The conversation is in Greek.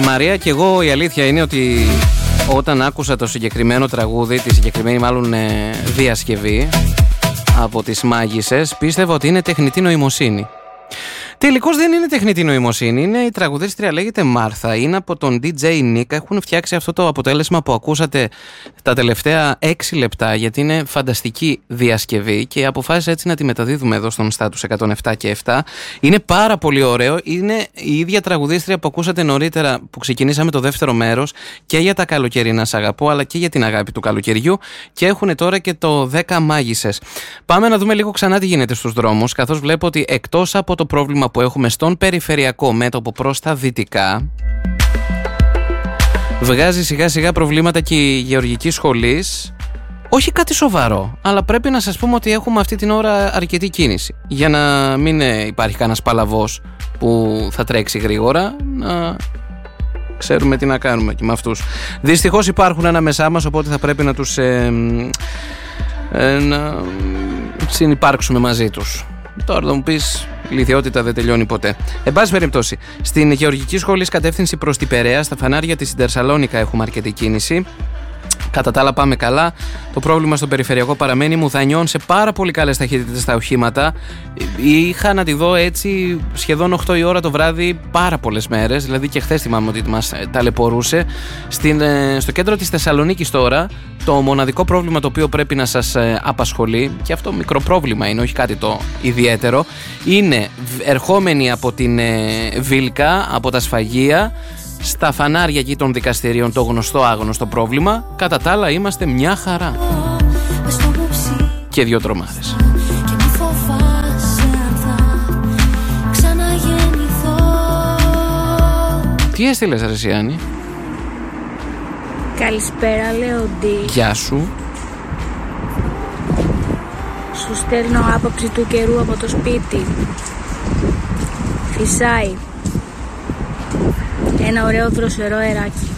Μαρία. Και εγώ η αλήθεια είναι ότι όταν άκουσα το συγκεκριμένο τραγούδι, τη συγκεκριμένη μάλλον διασκευή από τις Μάγισσες, πίστευα ότι είναι τεχνητή νοημοσύνη. Τελικώς δεν είναι τεχνητή νοημοσύνη, είναι η τραγουδίστρια, λέγεται Μάρθα, είναι από τον DJ Nick. Έχουν φτιάξει αυτό το αποτέλεσμα που ακούσατε τα τελευταία 6 λεπτά, γιατί είναι φανταστική διασκευή και αποφάσισα έτσι να τη μεταδίδουμε εδώ στον Στάτους 107 και 7. Είναι πάρα πολύ ωραίο, είναι η ίδια τραγουδίστρια που ακούσατε νωρίτερα που ξεκινήσαμε το δεύτερο μέρος και για τα καλοκαιρινά σ' αγαπώ, αλλά και για την αγάπη του καλοκαιριού, και έχουν τώρα και το 10 Μάγισσες. Πάμε να δούμε λίγο ξανά τι γίνεται στους δρόμους, καθώς βλέπω ότι εκτός από το πρόβλημα που έχουμε στον περιφερειακό μέτωπο προς τα δυτικά, βγάζει σιγά σιγά προβλήματα και η Γεωργική Σχολής. Όχι κάτι σοβαρό, αλλά πρέπει να σας πούμε ότι έχουμε αυτή την ώρα αρκετή κίνηση. Για να μην υπάρχει κανένας παλαβός που θα τρέξει γρήγορα, να ξέρουμε τι να κάνουμε και με αυτούς. Δυστυχώς υπάρχουν ανάμεσά μας, οπότε θα πρέπει να τους να συνυπάρξουμε μαζί τους. Τώρα θα μου πεις, η λιθιότητα δεν τελειώνει ποτέ. Εν πάση περιπτώσει, στην Γεωργική Σχολή κατεύθυνση προς την Περαία, στα φανάρια της Ιντερσαλόνικα έχουμε αρκετή κίνηση. Κατά τα άλλα πάμε καλά. Το πρόβλημα στο περιφερειακό παραμένει μουδανιών σε πάρα πολύ καλές ταχύτητες στα οχήματα. Είχα να τη δω έτσι σχεδόν 8 η ώρα το βράδυ πάρα πολλές μέρες. Δηλαδή και χθες θυμάμαι ότι μας ταλαιπωρούσε. Στο κέντρο της Θεσσαλονίκης τώρα, το μοναδικό πρόβλημα το οποίο πρέπει να σας απασχολεί, και αυτό μικρό πρόβλημα είναι, όχι κάτι το ιδιαίτερο, είναι ερχόμενοι από την Βίλκα, από τα Σφαγεία, στα φανάρια εκεί των δικαστηρίων, το γνωστό άγνωστο πρόβλημα. Κατά τα άλλα είμαστε μια χαρά. Και 2 τρομάδες. Τι έστειλες ρε Σιάννη? Καλησπέρα Λεοντή. Γεια σου. Σου στέλνω άποψη του καιρού από το σπίτι. Φυσάει ένα ωραίο δροσερό αεράκι.